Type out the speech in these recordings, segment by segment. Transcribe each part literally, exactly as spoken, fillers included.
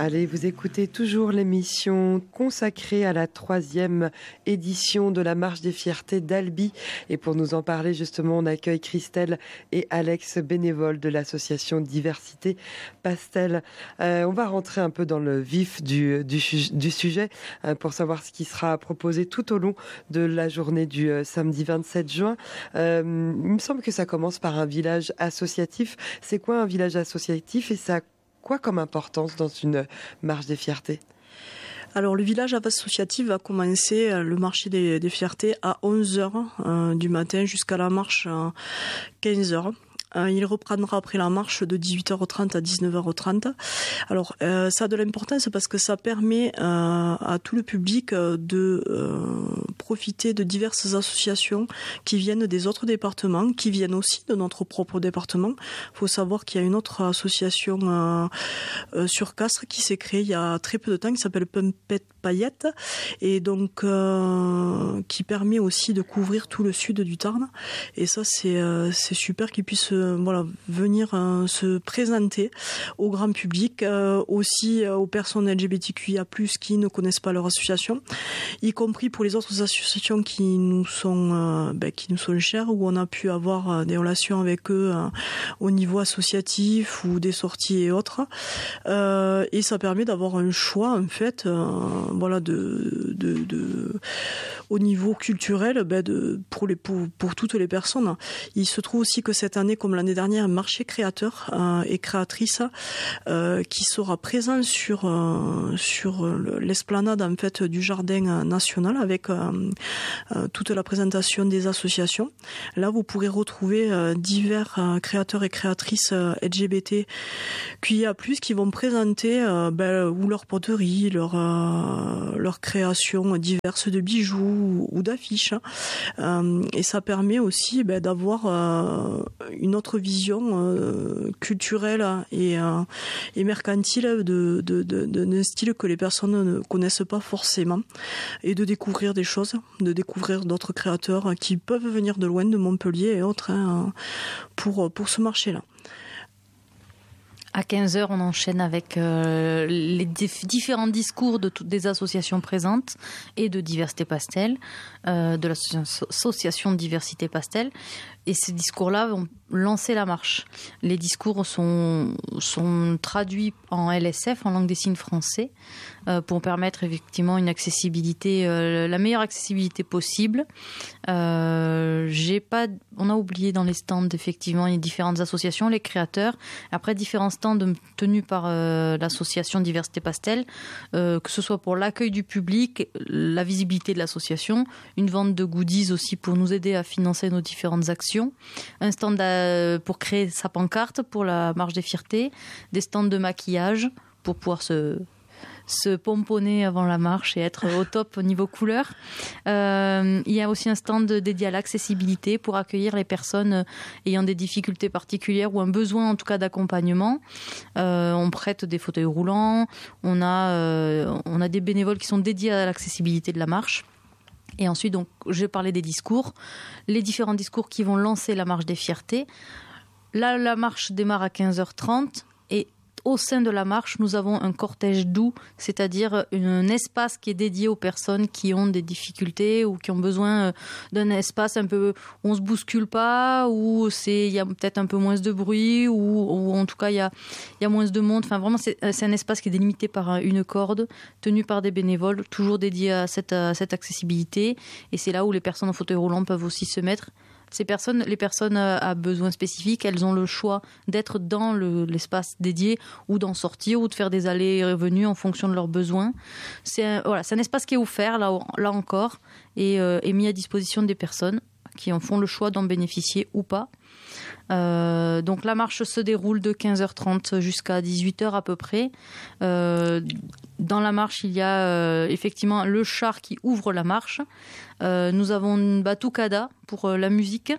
Allez, vous écoutez toujours l'émission consacrée à la troisième édition de la Marche des Fiertés d'Albi. Et pour nous en parler, justement, on accueille Christelle et Alex, bénévoles de l'association Diversité Pastel. Euh, on va rentrer un peu dans le vif du, du, du sujet euh, pour savoir ce qui sera proposé tout au long de la journée du euh, samedi vingt-sept juin. Euh, il me semble que ça commence par un village associatif. C'est quoi un village associatif et ça quoi comme importance dans une marche des fiertés ? Alors le village associatif va commencer le marché des, des fiertés à onze heures euh, du matin jusqu'à la marche à quinze heures. Il reprendra après la marche de dix-huit heures trente à dix-neuf heures trente. Alors, euh, ça a de l'importance parce que ça permet euh, à tout le public de euh, profiter de diverses associations qui viennent des autres départements, qui viennent aussi de notre propre département. Il faut savoir qu'il y a une autre association euh, euh, sur Castres qui s'est créée il y a très peu de temps, qui s'appelle Pumpette Paillette, et donc euh, qui permet aussi de couvrir tout le sud du Tarn. Et ça, c'est, euh, c'est super qu'ils puissent Euh, voilà, venir euh, se présenter au grand public, euh, aussi euh, aux personnes L G B T Q I A plus, qui ne connaissent pas leur association, y compris pour les autres associations qui nous sont euh, ben, qui nous sont chères, où on a pu avoir euh, des relations avec eux euh, au niveau associatif ou des sorties et autres. Euh, et ça permet d'avoir un choix en fait, euh, voilà, de, de, de au niveau culturel, ben, de pour les pour, pour toutes les personnes. Il se trouve aussi que cette année, comme l'année dernière, un marché créateur euh, et créatrice euh, qui sera présent sur euh, sur l'esplanade en fait du jardin national avec euh, euh, toute la présentation des associations. Là, vous pourrez retrouver euh, divers euh, créateurs et créatrices euh, L G B T Q I A plus, qui vont présenter euh, ben, ou leur poterie, leur euh, leur création diverses de bijoux ou, ou d'affiches. Euh, et ça permet aussi ben, d'avoir euh, une autre vision euh, culturelle et, euh, et mercantile de, de, de, de, d'un style que les personnes ne connaissent pas forcément, et de découvrir des choses, de découvrir d'autres créateurs qui peuvent venir de loin, de Montpellier et autres, hein, pour, pour ce marché-là. À quinze heures, on enchaîne avec euh, les dif- différents discours de toutes les associations présentes et de Diversité Pastel, euh, de l'association Diversité Pastel. Et ces discours-là vont lancer la marche. Les discours sont, sont traduits en L S F, en langue des signes français, euh, pour permettre effectivement une accessibilité, euh, la meilleure accessibilité possible. Euh, j'ai pas, on a oublié dans les stands effectivement les différentes associations, les créateurs. Après, différents stands tenus par euh, l'association Diversité Pastel, euh, que ce soit pour l'accueil du public, la visibilité de l'association, une vente de goodies aussi pour nous aider à financer nos différentes actions. Un stand pour créer sa pancarte pour la marche des fiertés, des stands de maquillage pour pouvoir se, se pomponner avant la marche et être au top au niveau couleur. Euh, il y a aussi un stand dédié à l'accessibilité pour accueillir les personnes ayant des difficultés particulières ou un besoin en tout cas d'accompagnement. Euh, on prête des fauteuils roulants, on a, euh, on a des bénévoles qui sont dédiés à l'accessibilité de la marche. Et ensuite, donc, je parlais des discours, les différents discours qui vont lancer la marche des fiertés. Là, la marche démarre à quinze heures trente et au sein de la marche, nous avons un cortège doux, c'est-à-dire un espace qui est dédié aux personnes qui ont des difficultés ou qui ont besoin d'un espace un peu où on se bouscule pas, où c'est il y a peut-être un peu moins de bruit, ou, ou en tout cas il y a il y a moins de monde. Enfin vraiment c'est, c'est un espace qui est délimité par une corde, tenu par des bénévoles, toujours dédié à cette à cette accessibilité. Et c'est là où les personnes en fauteuil roulant peuvent aussi se mettre. Ces personnes, les personnes à besoins spécifiques, elles ont le choix d'être dans le, l'espace dédié ou d'en sortir ou de faire des allées et revenues en fonction de leurs besoins. C'est un, voilà, c'est un espace qui est offert là, là encore et euh, est mis à disposition des personnes qui en font le choix d'en bénéficier ou pas. Euh, donc la marche se déroule de quinze heures trente jusqu'à dix-huit heures à peu près. Euh, dans la marche, il y a euh, effectivement le char qui ouvre la marche. Euh, nous avons une batucada pour euh, la musique,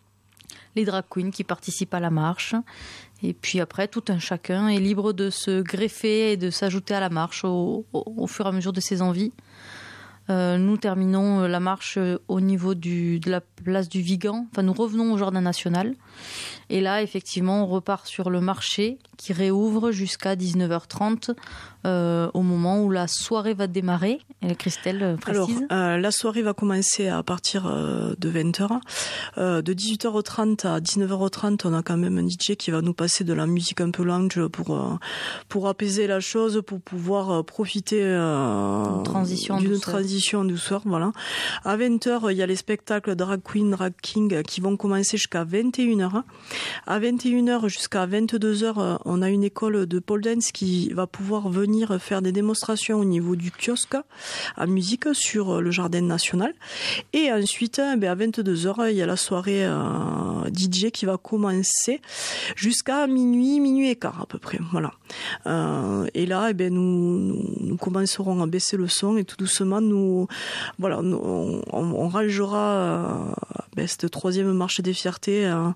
les drag queens qui participent à la marche. Et puis après, tout un chacun est libre de se greffer et de s'ajouter à la marche au, au, au fur et à mesure de ses envies. Euh, nous terminons la marche au niveau du, de la place du Vigan. Enfin, nous revenons au Jardin National. Et là, effectivement, on repart sur le marché qui réouvre jusqu'à dix-neuf heures trente euh, au moment où la soirée va démarrer. Et Christelle précise. Alors, euh, la soirée va commencer à partir euh, de vingt heures. Euh, de dix-huit heures trente à dix-neuf heures trente, on a quand même un D J qui va nous passer de la musique un peu lounge pour, euh, pour apaiser la chose, pour pouvoir euh, profiter euh, transition d'une douceur. transition en douceur. Voilà. À vingt heures, il y a les spectacles Drag Queen, Drag King qui vont commencer jusqu'à vingt et une heures. À vingt et une heures jusqu'à vingt-deux heures, on a une école de pole dance qui va pouvoir venir faire des démonstrations au niveau du kiosque à musique sur le Jardin National. Et ensuite, ben à vingt-deux heures, il y a la soirée euh, D J qui va commencer jusqu'à minuit, minuit et quart à peu près. Voilà. Euh, et là, eh ben, nous, nous, nous commencerons à baisser le son et tout doucement, nous, voilà, nous, on, on rangera euh, ben, cette troisième marche des fiertés euh,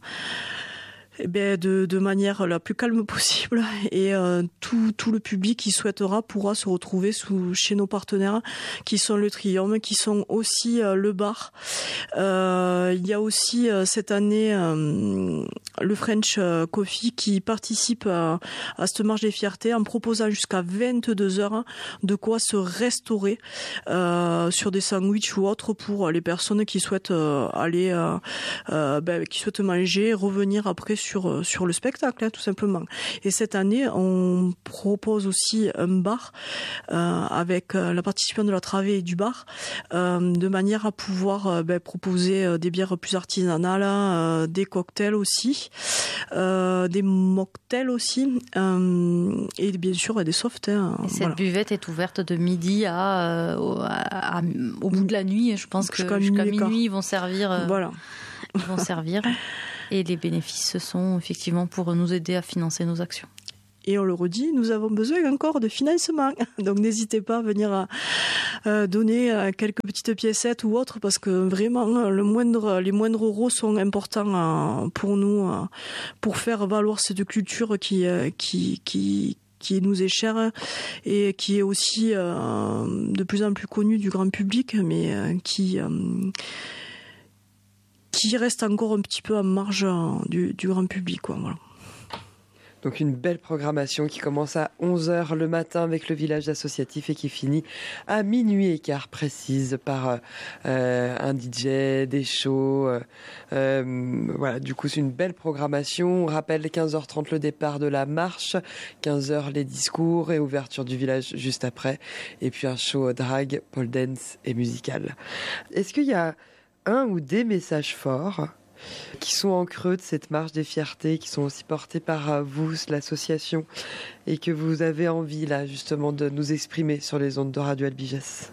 Eh bien, de, de manière la plus calme possible, et euh, tout, tout le public qui souhaitera pourra se retrouver sous, chez nos partenaires qui sont le Trium, qui sont aussi euh, le bar. Euh, il y a aussi euh, cette année euh, le French Coffee qui participe à, à cette marche des fiertés en proposant jusqu'à vingt-deux heures de quoi se restaurer euh, sur des sandwichs ou autres pour les personnes qui souhaitent euh, aller, euh, euh, ben, qui souhaitent manger, revenir après sur sur le spectacle, hein, tout simplement. Et cette année, on propose aussi un bar euh, avec euh, la participation de la travée et du bar, euh, de manière à pouvoir euh, ben, proposer euh, des bières plus artisanales, euh, des cocktails aussi, euh, des mocktails aussi, euh, et bien sûr des softs. Hein, et cette voilà. buvette est ouverte de midi à, euh, au, à, à, au bout de la nuit. Je pense que jusqu'à, jusqu'à minuit, minuit, ils vont servir. Euh, voilà. Ils vont servir. Et les bénéfices sont effectivement pour nous aider à financer nos actions. Et on le redit, nous avons besoin encore de financement. Donc n'hésitez pas à venir à, à donner quelques petites piécettes ou autres, parce que vraiment le moindre, les moindres euros sont importants pour nous, pour faire valoir cette culture qui, qui, qui, qui nous est chère et qui est aussi de plus en plus connue du grand public, mais qui... qui reste encore un petit peu en marge du, du grand public, quoi, voilà. Donc une belle programmation qui commence à onze heures le matin avec le village associatif et qui finit à minuit et quart précise par euh, un D J, des shows. Euh, euh, voilà, du coup c'est une belle programmation. On rappelle quinze heures trente le départ de la marche, quinze heures les discours et ouverture du village juste après. Et puis un show drag, pole dance et musical. Est-ce qu'il y a un ou des messages forts qui sont en creux de cette marche des fiertés, qui sont aussi portés par vous, l'association, et que vous avez envie là justement de nous exprimer sur les ondes de Radio Albiges?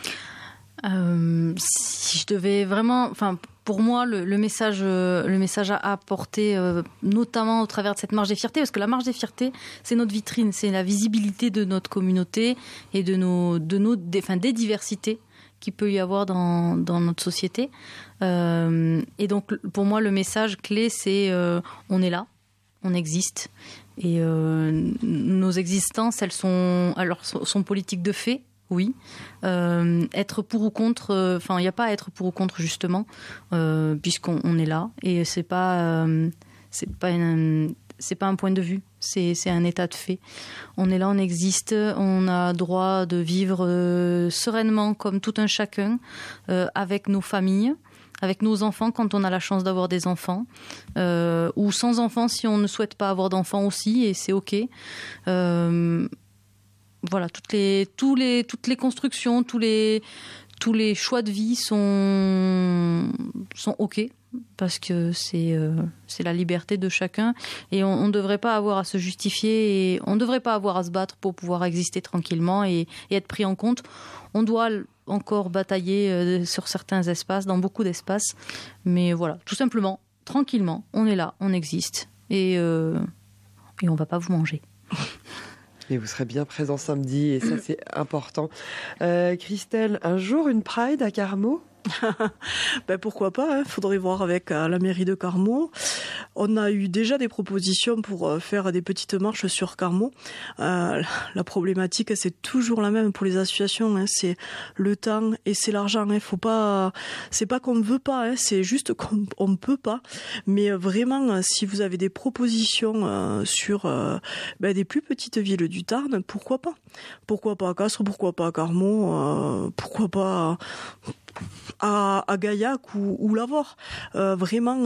euh, Si je devais vraiment, enfin pour moi le, le message, le message à apporter, euh, notamment au travers de cette marche des fiertés, parce que la marche des fiertés, c'est notre vitrine, c'est la visibilité de notre communauté et de nos, de nos, des, enfin des diversités qu'il peut y avoir dans, dans notre société. Euh, et donc, pour moi, le message clé, c'est euh, on est là, on existe. Et euh, nos existences, elles sont, alors, sont politiques de fait, oui. Euh, être pour ou contre, enfin, euh, il n'y a pas à être pour ou contre, justement, euh, puisqu'on on est là. Et c'est pas, euh, c'est pas une... c'est pas un point de vue, c'est, c'est un état de fait. On est là, on existe, on a droit de vivre euh, sereinement comme tout un chacun, euh, avec nos familles, avec nos enfants quand on a la chance d'avoir des enfants, euh, ou sans enfants si on ne souhaite pas avoir d'enfants aussi, et c'est ok. Euh, voilà, toutes les, tous les, toutes les constructions, tous les, tous les choix de vie sont, sont ok. Parce que c'est euh, c'est la liberté de chacun et on ne devrait pas avoir à se justifier et on ne devrait pas avoir à se battre pour pouvoir exister tranquillement et, et être pris en compte. On doit encore batailler euh, sur certains espaces, dans beaucoup d'espaces, mais voilà, tout simplement, tranquillement, on est là, on existe et, euh, et on ne va pas vous manger. Et vous serez bien présent samedi et ça c'est important. Euh, Christelle, un jour une Pride à Carmaux? Ben pourquoi pas, il hein. faudrait voir avec euh, la mairie de Carmaux. on a eu déjà des propositions pour faire des petites marches sur Carmaux. Euh, la problématique, c'est toujours la même pour les associations, hein, c'est le temps et c'est l'argent. Hein. Faut pas, c'est pas qu'on ne veut pas, hein, c'est juste qu'on on peut pas. Mais vraiment, si vous avez des propositions euh, sur euh, ben, des plus petites villes du Tarn, pourquoi pas? Pourquoi pas à Castres, pourquoi pas à Carmaux, euh, pourquoi pas à, à Gaillac ou, ou Lavore. Euh, vraiment,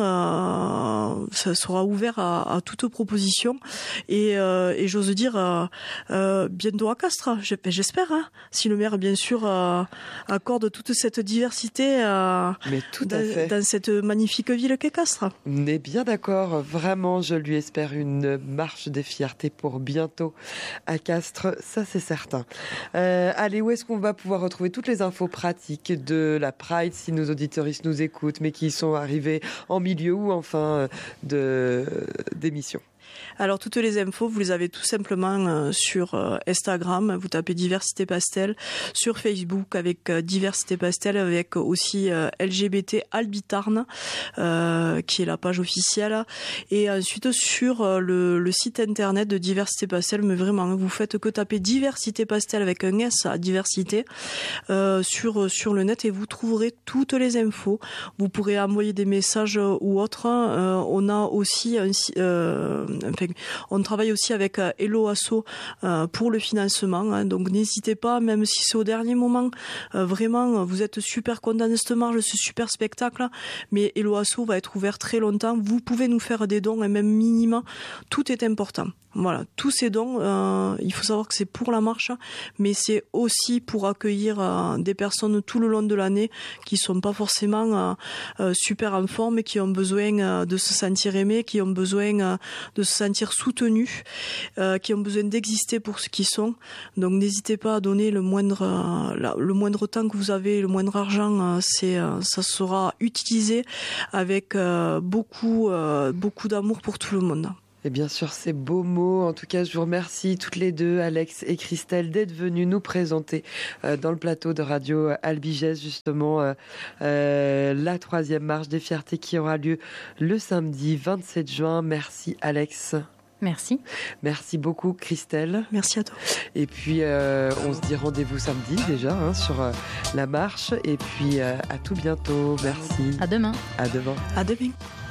euh, ça sera ouvert à, à toute proposition et, euh, et j'ose dire euh, euh, bientôt à Castres, j'espère, hein, si le maire bien sûr euh, accorde toute cette diversité euh, Mais tout à dans, fait. dans cette magnifique ville qu'est Castres. On est bien d'accord, vraiment, je lui espère une marche des fiertés pour bientôt à Castres, ça c'est certain. Euh, allez, où est-ce qu'on va pouvoir retrouver toutes les infos pratiques de la Pride, si nos auditeuristes nous écoutent, mais qui sont arrivés en milieu ou en fin de, d'émission? Alors toutes les infos, vous les avez tout simplement euh, sur euh, Instagram, vous tapez Diversité Pastel, sur Facebook avec euh, Diversité Pastel, avec aussi euh, L G B T Albitarn, euh, qui est la page officielle, et ensuite sur euh, le, le site internet de Diversité Pastel, mais vraiment, vous faites que taper Diversité Pastel avec un S à Diversité euh, sur, sur le net et vous trouverez toutes les infos. Vous pourrez envoyer des messages ou autres. Euh, on a aussi un euh, Enfin, on travaille aussi avec Hello Asso euh, pour le financement, hein, donc n'hésitez pas, même si c'est au dernier moment, euh, vraiment vous êtes super content de cette marche, ce super spectacle, mais Hello Asso va être ouvert très longtemps, vous pouvez nous faire des dons, et même minima, tout est important. Voilà, tous ces dons, euh, il faut savoir que c'est pour la marche, mais c'est aussi pour accueillir euh, des personnes tout le long de l'année qui sont pas forcément euh, euh, super en forme et qui ont besoin euh, de se sentir aimés, qui ont besoin euh, de se sentir soutenus, euh, qui ont besoin d'exister pour ce qu'ils sont. Donc n'hésitez pas à donner le moindre, euh, la, le moindre temps que vous avez, le moindre argent, euh, c'est, euh, ça sera utilisé avec euh, beaucoup, euh, beaucoup d'amour pour tout le monde. Et bien sûr, ces beaux mots. En tout cas, je vous remercie toutes les deux, Alex et Christelle, d'être venues nous présenter euh, dans le plateau de Radio Albiges, justement, euh, euh, la troisième marche des fiertés qui aura lieu le samedi vingt-sept juin. Merci, Alex. Merci. Merci beaucoup, Christelle. Merci à toi. Et puis, euh, on se dit rendez-vous samedi déjà hein, sur euh, la marche. Et puis, euh, à tout bientôt. Merci. À demain. À demain. À demain.